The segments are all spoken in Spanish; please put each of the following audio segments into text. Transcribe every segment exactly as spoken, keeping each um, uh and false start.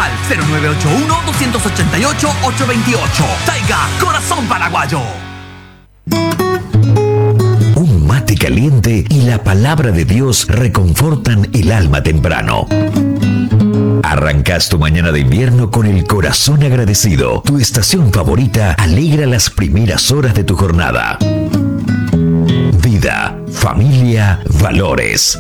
al cero nueve ocho uno, dos ocho ocho, ocho dos ocho. Taiga, corazón paraguayo. Un mate caliente y la palabra de Dios reconfortan el alma temprano. Arrancás tu mañana de invierno con el corazón agradecido. Tu estación favorita alegra las primeras horas de tu jornada. Vida, familia, valores.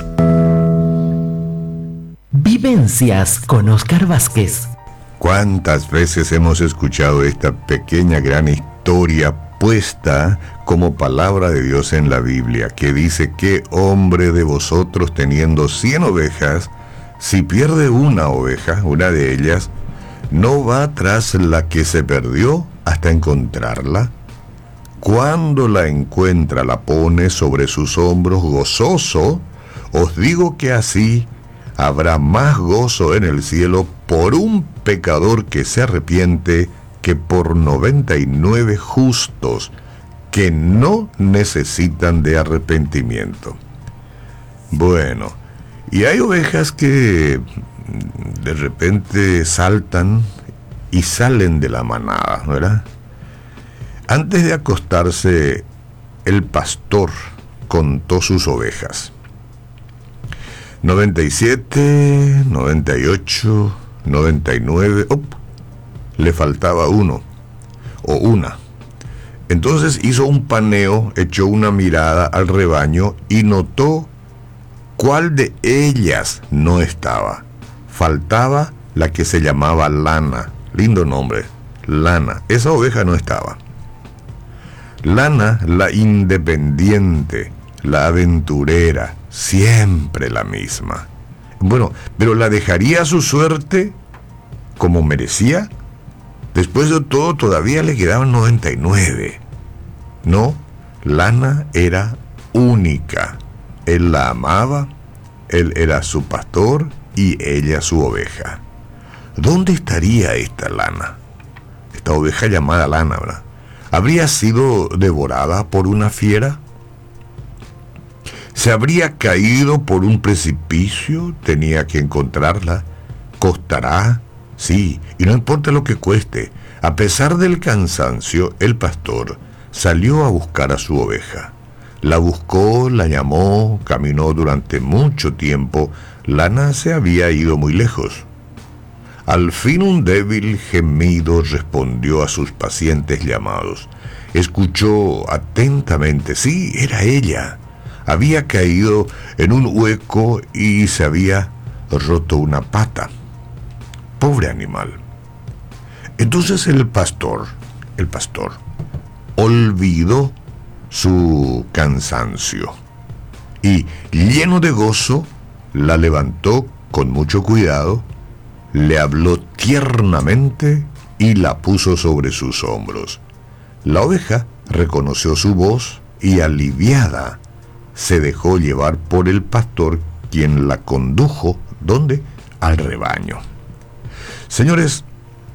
Vivencias con Oscar Vázquez. ¿Cuántas veces hemos escuchado esta pequeña gran historia puesta como palabra de Dios en la Biblia, que dice: ¿qué hombre de vosotros, teniendo cien ovejas, si pierde una oveja, una de ellas, no va tras la que se perdió hasta encontrarla? Cuando la encuentra, la pone sobre sus hombros gozoso. Os digo que así habrá más gozo en el cielo por un pecador que se arrepiente que por noventa y nueve justos que no necesitan de arrepentimiento. Bueno, y hay ovejas que de repente saltan y salen de la manada, ¿verdad? Antes de acostarse, el pastor contó sus ovejas. noventa y siete, noventa y ocho, noventa y nueve, ¡op!, le faltaba uno, o una. Entonces hizo un paneo, echó una mirada al rebaño y notó cuál de ellas no estaba. Faltaba la que se llamaba Lana. Lindo nombre, Lana. Esa oveja no estaba. Lana, la independiente, la aventurera, siempre la misma. Bueno, pero ¿la dejaría a su suerte como merecía? Después de todo, todavía le quedaban noventa y nueve. No, Lana era única. Él la amaba, él era su pastor y ella su oveja. ¿Dónde estaría esta Lana? Esta oveja llamada Lana, ¿verdad? ¿Habría sido devorada por una fiera? ¿Se habría caído por un precipicio? Tenía que encontrarla. ¿Costará? Sí, y no importa lo que cueste. A pesar del cansancio, el pastor salió a buscar a su oveja. La buscó, la llamó, caminó durante mucho tiempo. Lana se había ido muy lejos. Al fin un débil gemido respondió a sus pacientes llamados. Escuchó atentamente. Sí, era ella. Había caído en un hueco y se había roto una pata. Pobre animal. Entonces el pastor, el pastor, olvidó su cansancio y, lleno de gozo, la levantó con mucho cuidado, le habló tiernamente y la puso sobre sus hombros. La oveja reconoció su voz y, aliviada, se dejó llevar por el pastor, quien la condujo, ¿dónde? Al rebaño. Señores,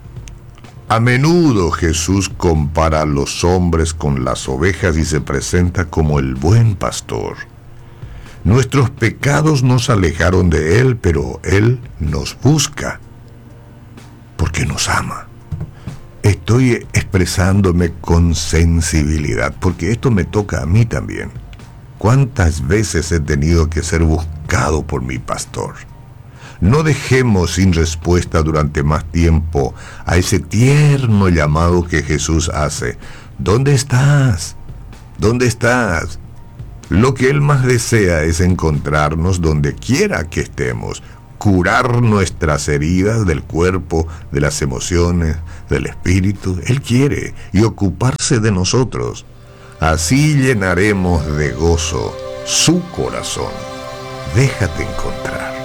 a menudo Jesús compara a los hombres con las ovejas y se presenta como el buen pastor. Nuestros pecados nos alejaron de Él, pero Él nos busca porque nos ama. Estoy expresándome con sensibilidad porque esto me toca a mí también. ¿Cuántas veces he tenido que ser buscado por mi pastor? No dejemos sin respuesta durante más tiempo a ese tierno llamado que Jesús hace. ¿Dónde estás? ¿Dónde estás? Lo que Él más desea es encontrarnos donde quiera que estemos, curar nuestras heridas del cuerpo, de las emociones, del espíritu. Él quiere y ocuparse de nosotros. Así llenaremos de gozo su corazón. Déjate encontrar.